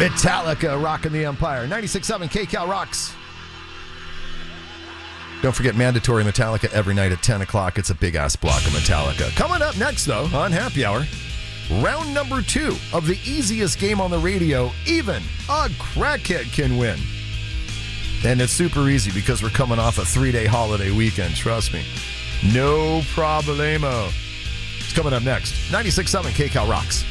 Metallica rocking the Empire. 96.7 KCal rocks. Don't forget mandatory Metallica every night at 10 o'clock. It's a big-ass block of Metallica. Coming up next, though, on Happy Hour, round number 2 of the easiest game on the radio. Even a crackhead can win. And it's super easy because we're coming off a 3-day holiday weekend. Trust me. No problemo. It's coming up next. 96.7 KCal rocks.